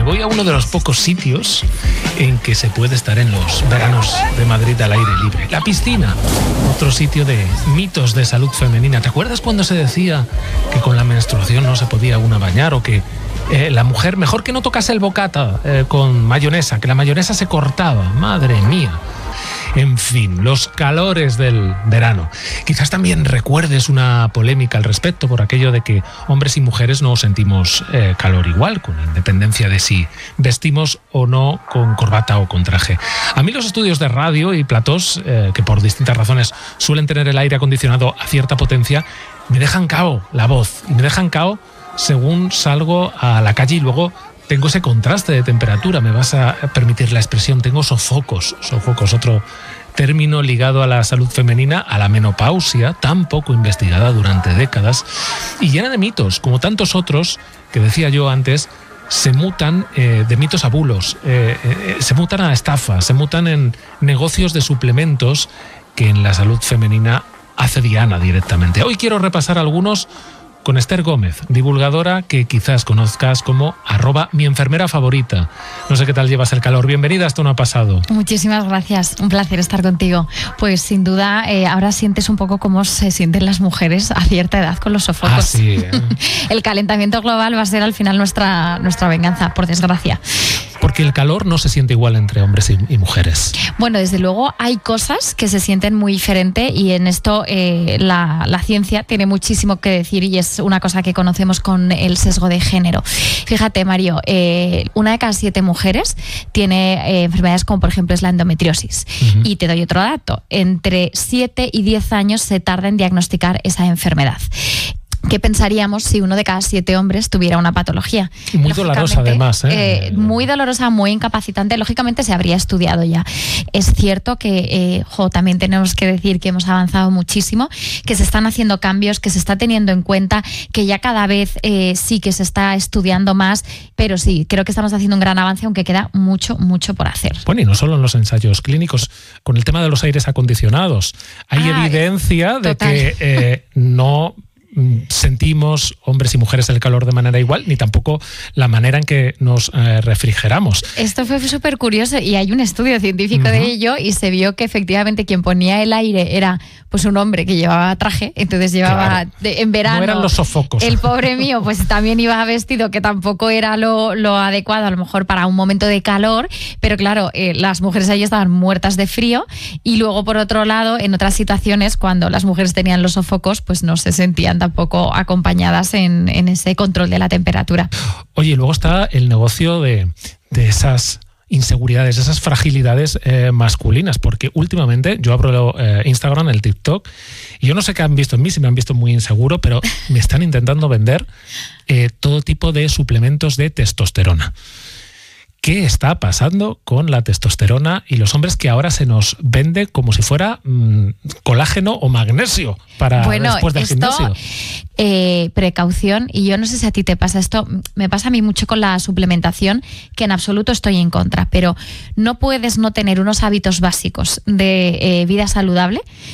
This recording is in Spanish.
voy a uno de los pocos sitios en que se puede estar en los veranos de Madrid al aire libre. La piscina, otro sitio de mitos de salud femenina. ¿Te acuerdas cuando se decía que con la menstruación no se podía una bañar o que la mujer mejor que no tocase el bocata con mayonesa, que la mayonesa se cortaba? Madre mía. En fin, los calores del verano. Quizás también recuerdes una polémica al respecto por aquello de que hombres y mujeres no sentimos calor igual, con independencia de si vestimos o no con corbata o con traje. A mí los estudios de radio y platós, que por distintas razones suelen tener el aire acondicionado a cierta potencia, me dejan cao la voz y me dejan cao según salgo a la calle y luego tengo ese contraste de temperatura, me vas a permitir la expresión, tengo sofocos, otro término ligado a la salud femenina, a la menopausia, tan poco investigada durante décadas y llena de mitos, como tantos otros que decía yo antes, se mutan de mitos a bulos, se mutan a estafas, se mutan en negocios de suplementos que en la salud femenina hace Diana directamente. Hoy quiero repasar algunos con Esther Gómez, divulgadora que quizás conozcas como @mienfermerafavorita. No sé qué tal llevas el calor. Bienvenida a Esto no ha pasado. Muchísimas gracias, un placer estar contigo. Pues sin duda, ahora sientes un poco cómo se sienten las mujeres a cierta edad con los sofocos. Sí, El calentamiento global va a ser al final nuestra venganza, por desgracia. Porque el calor no se siente igual entre hombres y mujeres. Bueno, desde luego hay cosas que se sienten muy diferente y en esto la ciencia tiene muchísimo que decir y es una cosa que conocemos con el sesgo de género. Fíjate, Mario, 1 de cada 7 mujeres tiene enfermedades como por ejemplo es la endometriosis. Uh-huh. Y te doy otro dato, entre 7 y 10 años se tarda en diagnosticar esa enfermedad. ¿Qué pensaríamos si 1 de cada 7 hombres tuviera una patología? Y muy dolorosa además. Muy dolorosa, muy incapacitante. Lógicamente se habría estudiado ya. Es cierto que también tenemos que decir que hemos avanzado muchísimo, que se están haciendo cambios, que se está teniendo en cuenta, que ya cada vez sí que se está estudiando más, pero sí, creo que estamos haciendo un gran avance, aunque queda mucho por hacer. Bueno, y no solo en los ensayos clínicos, con el tema de los aires acondicionados. Hay evidencia de que no sentimos hombres y mujeres el calor de manera igual, ni tampoco la manera en que nos refrigeramos. Esto fue súper curioso y hay un estudio científico de ello y se vio que efectivamente quien ponía el aire era pues un hombre que llevaba traje, entonces llevaba en verano. No eran los sofocos. El pobre mío pues también iba vestido, que tampoco era lo adecuado a lo mejor para un momento de calor, pero claro, las mujeres ahí estaban muertas de frío y luego por otro lado en otras situaciones cuando las mujeres tenían los sofocos pues no se sentían tampoco acompañadas en ese control de la temperatura. Oye, y luego está el negocio de esas inseguridades, esas fragilidades masculinas, porque últimamente yo abro Instagram, el TikTok, y yo no sé qué han visto en mí, si me han visto muy inseguro, pero me están intentando vender todo tipo de suplementos de testosterona. ¿Qué está pasando con la testosterona y los hombres que ahora se nos vende como si fuera colágeno o magnesio para después del gimnasio? Precaución, y yo no sé si a ti te pasa esto, me pasa a mí mucho con la suplementación, que en absoluto estoy en contra, pero no puedes no tener unos hábitos básicos de vida saludable